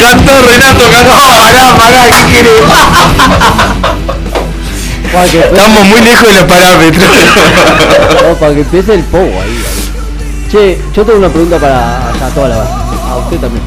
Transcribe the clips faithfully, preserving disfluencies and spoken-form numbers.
Cantó Renato, cantó. Pará, pará, ¿qué querés? Estamos muy lejos de los parámetros. No, para que empiece el pogo ahí, ahí. Che, yo tengo una pregunta para allá, toda la banda. A usted también.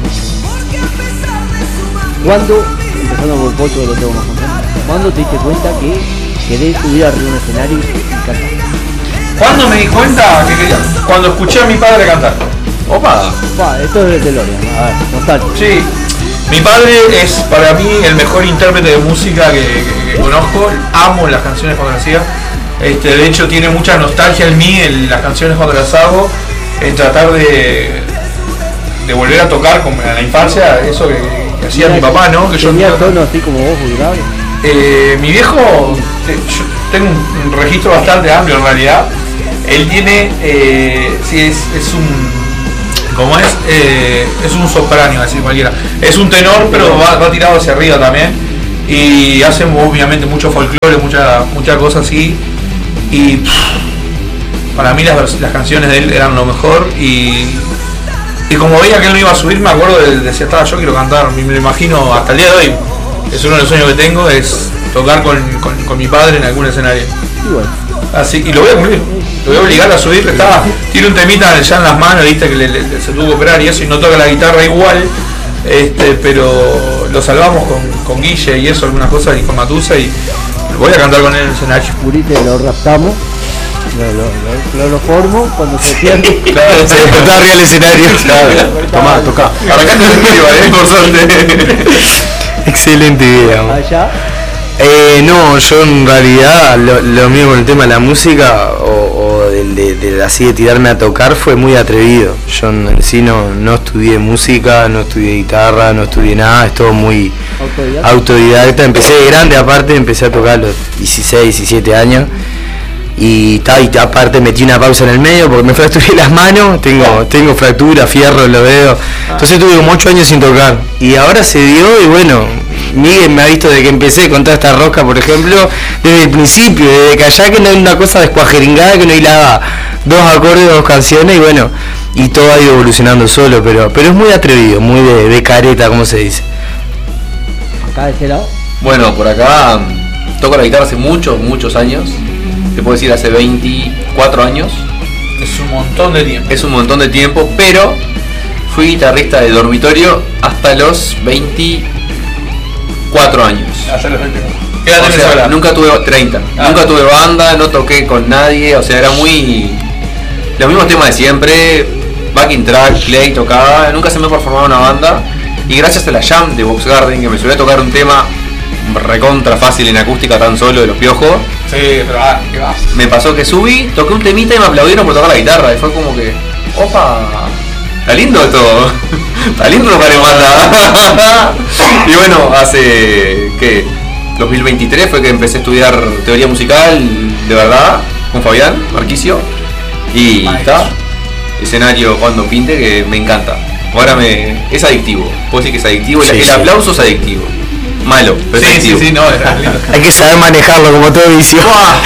¿Cuándo, empezando por Pocho, lo tengo más contento, ¿cuándo te diste cuenta que querés subir arriba de un escenario y cantar? ¿Cuándo me di cuenta que quería? Cuando escuché a mi padre cantar. Opa. Opa, esto es de DeLorean, a ver, nostálgico. Sí, mi padre es para mí el mejor intérprete de música que, que, que conozco. Amo las canciones cuando las hacía. Este, de hecho tiene mucha nostalgia en mí en las canciones cuando las hago, en tratar de, de volver a tocar como en la infancia, eso que, que hacía mi papá, ¿no? Que yo tenía tono así como vos, muy grave. Eh, mi viejo, yo tengo un registro bastante amplio en realidad. Él tiene, eh, sí, es, es un, ¿cómo es? Eh, es un soprano, así cualquiera. Es un tenor, pero va, va tirado hacia arriba también. Y hace obviamente mucho folclore, mucha, mucha cosa así. Y pff, para mí las, las canciones de él eran lo mejor. Y, y como veía que él no iba a subir, me acuerdo de, de si estaba yo quiero cantar. Me lo imagino hasta el día de hoy. Es uno de los sueños que tengo, es tocar con, con, con mi padre en algún escenario. Y bueno. Así, y lo voy a cumplir, lo voy a obligar a subir. Estaba, tiene un temita ya en las manos, viste que le, le, se tuvo que operar y eso, y no toca la guitarra igual, este, pero lo salvamos con, con Guille y eso, algunas cosas, y con Matusa, y voy a cantar con él en el escenario. Purite, lo raptamos, lo, lo, lo formo cuando se pierde. Claro, se está arriba del escenario. Claro. Tomá, toca. Arrancate en vivo, eh, por suerte. Excelente idea. Allá. Eh, no, yo en realidad lo, lo mío con el tema de la música o, o de, de, de así de tirarme a tocar fue muy atrevido. Yo en, en sí no, no estudié música, no estudié guitarra, no estudié nada, es todo muy autodidacta. autodidacta. Empecé de grande, aparte empecé a tocar a los dieciséis, diecisiete años. Y, ta, y aparte metí una pausa en el medio porque me fracturé las manos, tengo, tengo fractura, fierro en los dedos. Entonces tuve como ocho años sin tocar. Y ahora se dio y bueno, Miguel me ha visto desde que empecé con toda esta rosca, por ejemplo, desde el principio, desde que allá que no es una cosa descuajeringada, que no hilaba dos acordes, dos canciones y bueno, y todo ha ido evolucionando solo, pero pero es muy atrevido, muy de, de careta, como se dice. Acá de este lado. Bueno, por acá toco la guitarra hace muchos, muchos años. Te puedo decir hace veinticuatro años. Es un montón de tiempo. Es un montón de tiempo, pero fui guitarrista de dormitorio hasta los veinticuatro años. Hasta los veinte. ¿Qué edad O tenés sea, ahora? nunca tuve treinta. Ah. Nunca tuve banda, no toqué con nadie, o sea, era muy los mismos temas de siempre, backing track, play, tocaba, nunca se me por formar una banda. Y gracias a la Jam de Box Garden, que me suele tocar un tema recontra fácil en acústica tan solo de Los Piojos. Sí, pero ah, ¿qué va? Me pasó que subí, toqué un temita y me aplaudieron por tocar la guitarra. Y fue como que, opa, está lindo esto, está lindo tocar en banda. Y bueno, hace, ¿qué? dos mil veintitrés fue que empecé a estudiar teoría musical, de verdad, con Fabián Marquicio. Y está, escenario cuando pinte, que me encanta. Ahora me, es adictivo, puedo decir que es adictivo, sí, el, sí. el aplauso es adictivo. Malo, pero sí, es sí, sí, no, es lindo. Hay que saber manejarlo como todo vicio.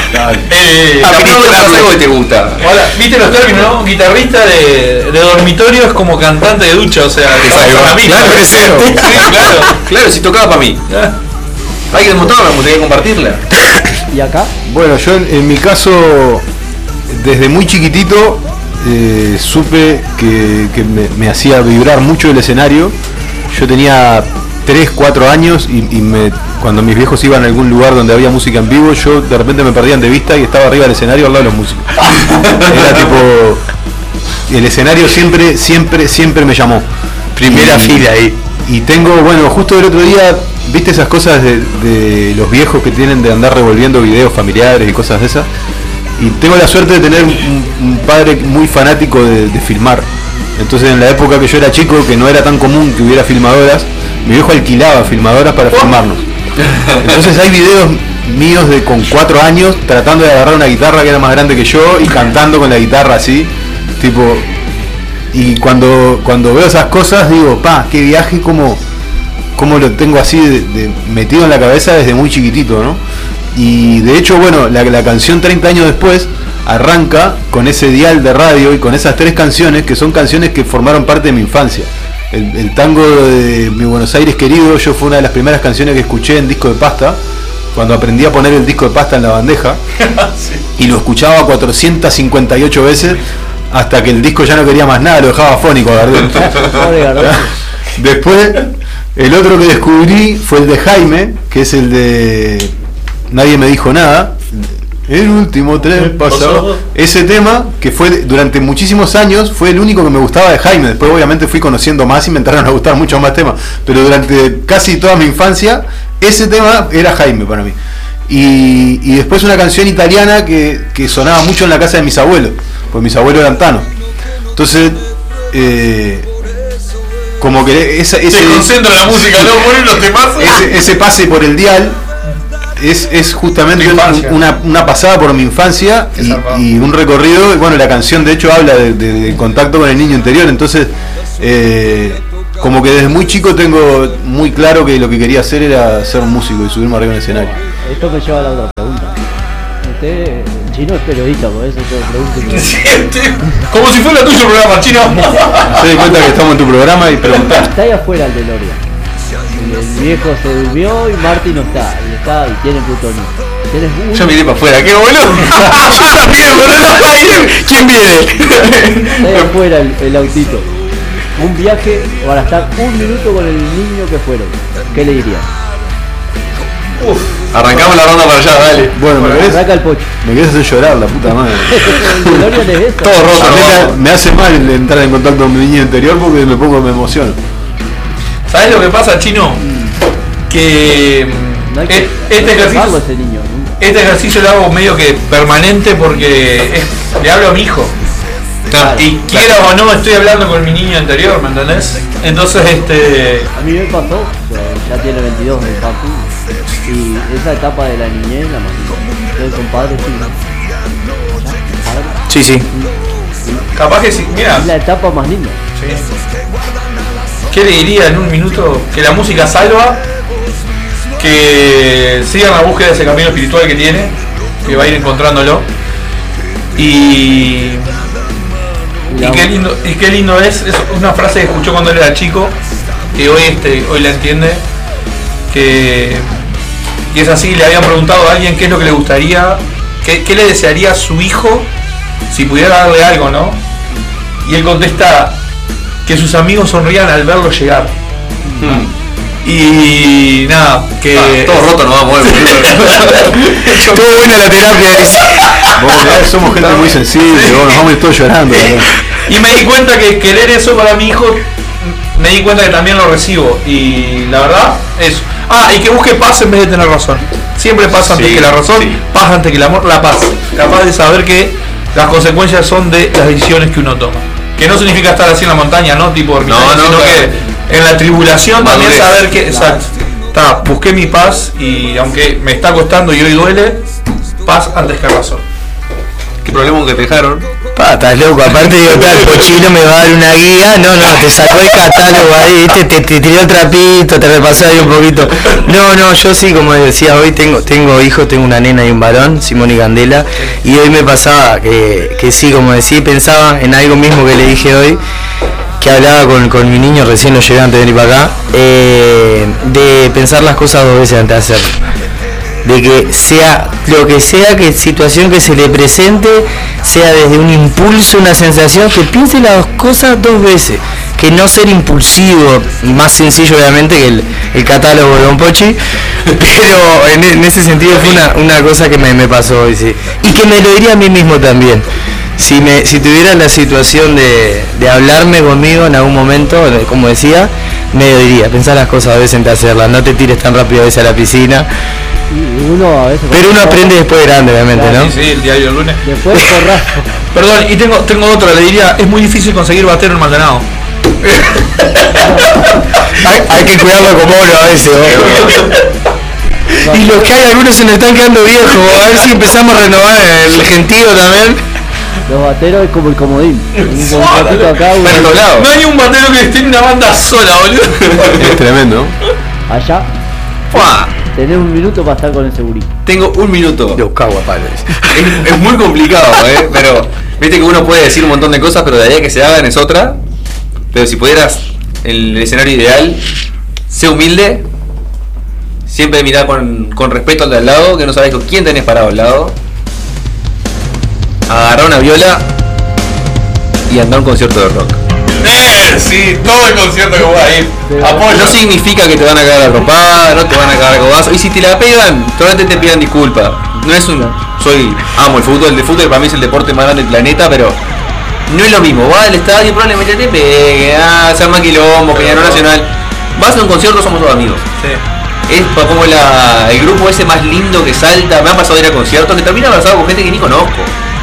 Eh, a mí no es algo que te gusta. Hola, viste los términos, ¿no? Guitarrista de, de dormitorio es como cantante de ducha, o sea, para mí, claro, presente. Sí, claro, claro, si tocaba para mí. Hay que demostrarla, hay que compartirla. ¿Y acá? Bueno, yo en, en mi caso, desde muy chiquitito, eh, supe que, que me, me hacía vibrar mucho el escenario. Yo tenía tres, cuatro años y, y me, cuando mis viejos iban a algún lugar donde había música en vivo, yo de repente me perdían de vista y estaba arriba del escenario al lado de los músicos. Era tipo, el escenario siempre, siempre, siempre me llamó. Primera y, fila ahí. Y tengo, bueno, justo el otro día, viste esas cosas de, de los viejos que tienen de andar revolviendo videos familiares y cosas de esas. Y tengo la suerte de tener un, un padre muy fanático de, de filmar. Entonces en la época que yo era chico, que no era tan común que hubiera filmadoras, mi viejo alquilaba filmadoras para filmarnos. Entonces hay videos míos de con cuatro años tratando de agarrar una guitarra que era más grande que yo y cantando con la guitarra así, tipo. Y cuando cuando veo esas cosas digo, pa, qué viaje, como, como lo tengo así de, de metido en la cabeza desde muy chiquitito, ¿no? Y de hecho, bueno, la, la canción treinta años después arranca con ese dial de radio y con esas tres canciones que son canciones que formaron parte de mi infancia. el, el tango de Mi Buenos Aires Querido, yo fue una de las primeras canciones que escuché en disco de pasta, cuando aprendí a poner el disco de pasta en la bandeja, sí. Y lo escuchaba cuatrocientas cincuenta y ocho veces, hasta que el disco ya no quería más nada, lo dejaba afónico, Gardel. Después, el otro que descubrí fue el de Jaime, que es el de Nadie me dijo nada. El último tren pasado. Ese tema, que fue durante muchísimos años, fue el único que me gustaba de Jaime. Después obviamente fui conociendo más y me entraron a gustar muchos más temas. Pero durante casi toda mi infancia, ese tema era Jaime para mí. Y, y después una canción italiana que, que sonaba mucho en la casa de mis abuelos, pues mis abuelos eran tanos. Entonces, eh, como que esa, ese, se concentra en la música, no ponen los temas. Ese, ese pase por el dial es, es justamente una, una pasada por mi infancia y, y un recorrido. Bueno, la canción de hecho habla de, de, de contacto con el niño interior. Entonces, eh, como que desde muy chico tengo muy claro que lo que quería hacer era ser un músico y subirme arriba en el escenario. Esto me lleva a la otra pregunta. Usted, Chino, es periodista, por eso yo pregunto. Sí, como si fuera tuyo el programa, Chino. Se da cuenta que estamos en tu programa y preguntás. Está ahí afuera el DeLorean. El viejo se durmió y Marty no está. Y está y tiene plutonio. Un... Yo miré para afuera, ¿qué boludo? Yo también, boludo. ¿Quién viene? Está ahí afuera el, el autito. Un viaje para estar un minuto con el niño que fueron. ¿Qué le diría? Uf, arrancamos la ronda para allá, dale. Bueno, me querés, arranca el pocho. Me querés hacer llorar, la puta madre. es Todo roto. A mí me, me hace mal entrar en contacto con mi niño interior porque me pongo, me emociono. ¿Sabes lo que pasa, Chino? Que, no hay que este, ejercicio, ese niño, ¿no? este ejercicio lo hago medio que permanente porque es, le hablo a mi hijo. Claro, y claro. Quiera o no, estoy hablando con mi niño interior, ¿me entendés? Entonces, este... A mí me pasó, ya tiene veintidós el papi, y esa etapa de la niñez, la más linda. Ustedes son padres, sí. Sí, sí. Capaz que sí, mira. Es la etapa más linda. Sí. ¿Qué le diría en un minuto? Que la música salva, que sigan la búsqueda de ese camino espiritual que tiene, que va a ir encontrándolo. Y... Y qué lindo, y qué lindo es, es una frase que escuchó cuando él era chico, que hoy este, hoy la entiende, que, que es así. Le habían preguntado a alguien qué es lo que le gustaría, qué, qué le desearía a su hijo si pudiera darle algo, ¿no? Y él contesta que sus amigos sonrían al verlo llegar. Hmm. Y nada, que... Ah, todo roto nos vamos a mover. Todo buena la terapia. Vos, somos gente muy sensible, sí. Vos, nos vamos a ir todos llorando. Y me di cuenta que querer eso para mi hijo, me di cuenta que también lo recibo. Y la verdad, eso. Ah, y que busque paz en vez de tener razón. Siempre paz antes sí, que la razón, sí. Paz antes que el amor, la paz. Capaz de saber que las consecuencias son de las decisiones que uno toma. Que no significa estar así en la montaña, ¿no? Tipo ermitaño, no, no, sino claro. Que en la tribulación también saber que, exacto, está, busqué mi paz y aunque me está costando y hoy duele, paz antes que razón. ¿Qué problema que te dejaron? Pa, estás loco, aparte digo, el Pochino me va a dar una guía, no, no, te sacó el catálogo ahí, te, te, te tiró el trapito, te repasó ahí un poquito. No, no, yo sí, como decía, hoy tengo tengo hijos, tengo una nena y un varón, Simón y Candela, y hoy me pasaba que, que sí, como decía, pensaba en algo mismo que le dije hoy, que hablaba con, con mi niño, recién lo llegué antes de venir para acá, eh, de pensar las cosas dos veces antes de hacerlo. De que sea lo que sea, que situación que se le presente, sea desde un impulso, una sensación, que piense las cosas dos veces, que no ser impulsivo, más sencillo obviamente que el, el catálogo de Don Pochi, pero en, en ese sentido fue una, una cosa que me, me pasó hoy, sí. Y que me lo diría a mí mismo también. Si me si tuviera la situación de, de hablarme conmigo en algún momento, como decía, me lo diría, pensar las cosas a veces antes de hacerlas, no te tires tan rápido a veces a la piscina. Uno a veces pero uno aprende después de grande, obviamente, ¿no? Sí, sí, el diario del lunes. Después porrazo. Perdón, y tengo tengo otra, le diría, es muy difícil conseguir batero en Maldonado. hay, hay que cuidarlo como oro a veces, ¿no? Y los que hay, algunos se nos están quedando viejos, a ver si empezamos a renovar el gentío también. Los bateros es como el comodín. Un contratito acá, uno no, lado. No hay un batero que esté en una banda sola, boludo. Es tremendo. Allá. ¡Fua! Tenés un minuto para estar con el segurito. Tengo un minuto. Los cago a palos. Es, es muy complicado, ¿eh? Pero viste que uno puede decir un montón de cosas, pero de ahí a que se hagan es otra. Pero si pudieras el escenario ideal, sé humilde, siempre mirá con, con respeto al de al lado, que no sabés con quién tenés parado al lado. Agarrá una viola y andá a un concierto de rock. Eh, sí, todo el concierto que voy a ir. Apoyo. No significa que te van a cagar a ropada, no te van a cagar a codazo. Y si te la pegan, probablemente te pidan disculpas. No es un. Soy. Amo el fútbol. El de fútbol para mí es el deporte más grande del planeta, pero no es lo mismo. Vas al estadio, probablemente te pegue, ah, se arma quilombo, Peñarol Nacional. Vas a un concierto, somos todos amigos. Sí. Es como la, el grupo ese más lindo que salta. Me ha pasado de ir a conciertos que termina abrazado con gente que ni conozco.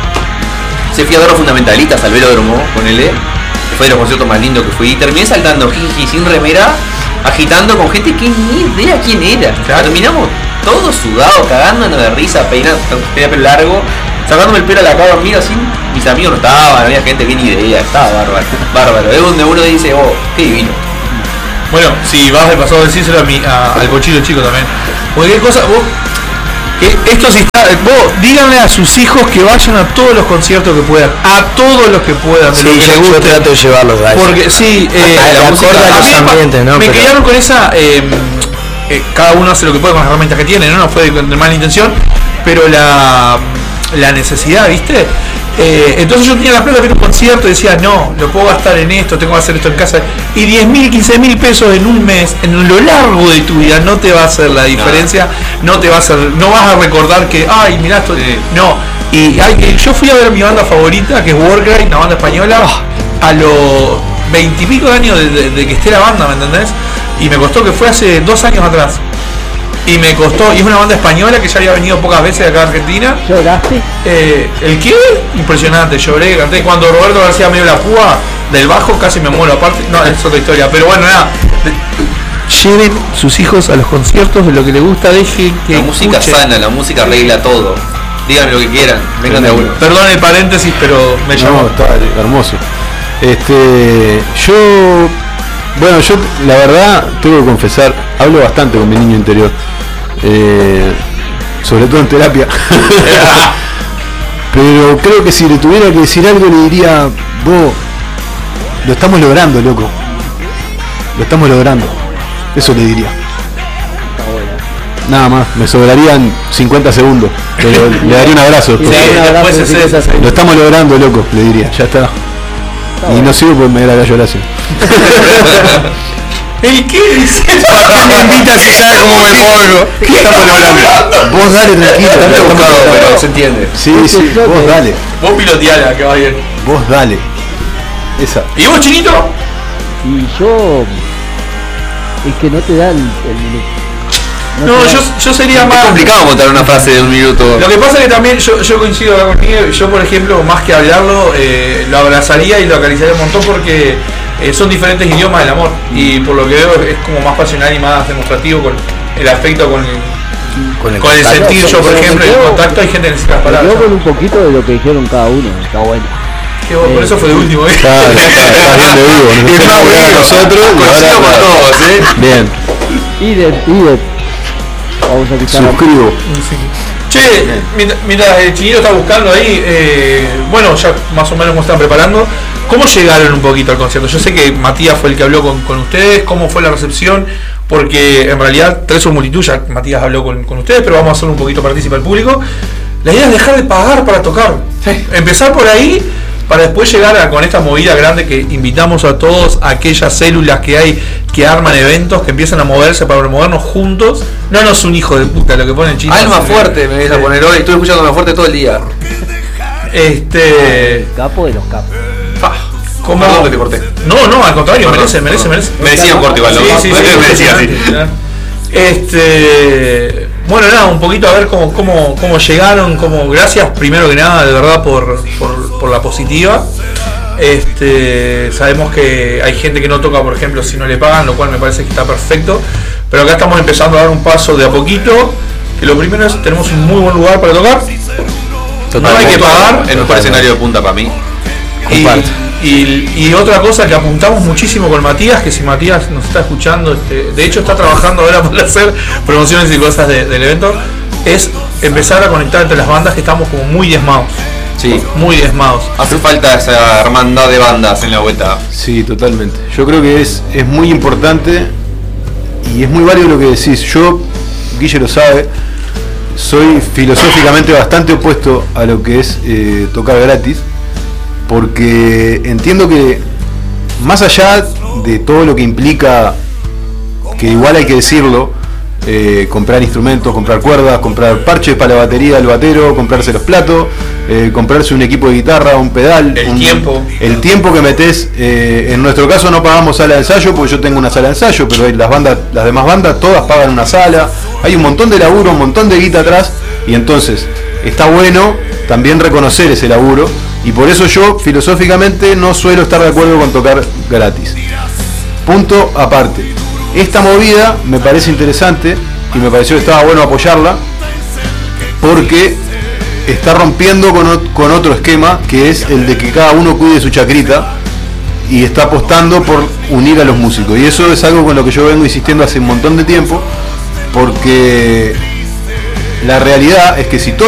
Se fui a ver los fundamentalistas al velódromo con él, que fue de los conciertos más lindos que fui. Y terminé saltando jiji sin remera, agitando con gente que ni idea quién era. Claro. Terminamos todos sudados, cagándonos de risa, peinando, tenía pelo largo, sacándome el pelo a la cara, mira así. Mis amigos no estaban, había gente que ni idea, estaba bárbaro, bárbaro. Es donde uno dice, oh, qué divino. Bueno, si vas de pasado, decírselo a mi, a, al cochilo chico también. Porque qué cosa, vos, que esto sí está, vos díganle a sus hijos que vayan a todos los conciertos que puedan, a todos los que puedan. Sí, yo, yo trato de llevarlos a porque sí, eh, la música de los ambientes, ¿no? Me Pero... criaron con esa, eh, eh, cada uno hace lo que puede con las herramientas que tiene, no, no fue de, de mala intención, pero la, la necesidad, ¿viste? Eh, entonces yo tenía la plata de ir a un concierto y decía, no, lo puedo gastar en esto, tengo que hacer esto en casa. Y diez mil, quince mil pesos en un mes, en lo largo de tu vida, no te va a hacer la diferencia, no, no te va a hacer, no vas a recordar que, ay, mirá esto. Sí. No, y hay, yo fui a ver mi banda favorita, que es Warcry, una banda española, a los veintipico de años de, de, de que esté la banda, ¿me entendés? Y me costó, que fue hace dos años atrás. Y me costó, y es una banda española que ya había venido pocas veces acá a Argentina. ¿Lloraste? Eh, ¿El qué? Impresionante, lloré, canté. Cuando Roberto García me dio la púa del bajo, casi me muero aparte. No, es otra historia, pero bueno, nada. Lleven sus hijos a los conciertos de lo que les gusta, dejen que la música escuchen. Sana, la música arregla todo. Díganme lo que quieran, vengan de uno. Perdón el paréntesis, pero me llamó. No, está hermoso. Este, yo, bueno, yo la verdad tengo que confesar, hablo bastante con mi niño interior, eh, sobre todo en terapia. Pero creo que si le tuviera que decir algo le diría, vos, lo estamos logrando, loco. Lo estamos logrando. Eso le diría. Nada más, me sobrarían cincuenta segundos, pero le daría un abrazo. Sí, después es eso. Lo estamos logrando, loco, le diría, ya está. Y no sigo porque me da la gallo Horacio. ¿El qué dice? me invita si sabe cómo me pongo? ¿Qué estamos logrando? Vos dale, tranquilo. Está rebuscado, pero se entiende. Sí, sí, vos dale. Vos piloteala, que va bien. Vos dale. Esa. ¿Y vos, Chinito? Y yo... Es que no te da el... el no, no yo, yo sería más... Es complicado montar una frase de un minuto. Lo que pasa es que también yo, yo coincido acá conmigo. Yo, por ejemplo, más que hablarlo, eh, lo abrazaría y lo acariciaría un montón porque eh, son diferentes idiomas del amor. Y por lo que veo es como más pasional y más demostrativo con el afecto, con el, con el, con el sentir. Yo, por ejemplo, el contacto, hay gente que necesita las palabras. Yo con un poquito de lo que dijeron cada uno, está bueno. Que vos, por eso fue de último, ¿eh? Claro, está bien de vivo. Y es más bueno nosotros. Coincido con todos, ¿eh? Bien. Y de, y de, vamos a quitar suscribo. Sí. Che, mientras, mientras el Chinito está buscando ahí, eh, bueno, ya más o menos como están preparando, ¿cómo llegaron un poquito al concierto? Yo sé que Matías fue el que habló con, con ustedes, ¿cómo fue la recepción? Porque en realidad tres son multitud, ya Matías habló con, con ustedes, pero vamos a hacer un poquito partícipe al público. La idea es dejar de pagar para tocar. Sí. Empezar por ahí, para después llegar a, con esta movida grande que invitamos a todos, a aquellas células que hay que arman eventos, que empiezan a moverse para movernos juntos. No nos un hijo de puta lo que pone el Chino. Alma fuerte me vais a poner hoy, estuve escuchando Alma Fuerte todo el día. Este. el capo de los capos. Ah, ¿cómo? Perdón que te corté. No, no, al contrario, Perdón, merece, merece, perdón. merece. Merecía un corte igual, Sí, ¿no? sí, sí, Merecía así. Este, bueno, nada, un poquito a ver cómo, cómo, cómo llegaron, cómo, gracias primero que nada, de verdad, por, por, por la positiva. Este, sabemos que hay gente que no toca, por ejemplo, si no le pagan, lo cual me parece que está perfecto. Pero acá estamos empezando a dar un paso de a poquito. Que lo primero es, tenemos un muy buen lugar para tocar. No hay que pagar. El mejor escenario de punta para mí. Y, y, y otra cosa que apuntamos muchísimo con Matías, que si Matías nos está escuchando, este, de hecho está trabajando ahora para hacer promociones y cosas de, del evento, es empezar a conectar entre las bandas que estamos como muy diezmados. Sí. Muy diezmados. Hace falta esa hermandad de bandas en la vuelta. Sí, totalmente. Yo creo que es, es muy importante y es muy válido lo que decís. Yo, Guille lo sabe, soy filosóficamente bastante opuesto a lo que es eh, tocar gratis, porque entiendo que más allá de todo lo que implica, que igual hay que decirlo, eh, comprar instrumentos, comprar cuerdas, comprar parches para la batería del batero, comprarse los platos, eh, comprarse un equipo de guitarra, un pedal, El un, tiempo. el tiempo que metés, eh, en nuestro caso no pagamos sala de ensayo porque yo tengo una sala de ensayo, pero hay las bandas, las demás bandas todas pagan una sala, hay un montón de laburo, un montón de guita atrás, y entonces está bueno también reconocer ese laburo, y por eso yo filosóficamente no suelo estar de acuerdo con tocar gratis. Punto aparte. Esta movida me parece interesante y me pareció que estaba bueno apoyarla porque está rompiendo con, o- con otro esquema, que es el de que cada uno cuide su chacrita, y está apostando por unir a los músicos, y eso es algo con lo que yo vengo insistiendo hace un montón de tiempo, porque la realidad es que si todos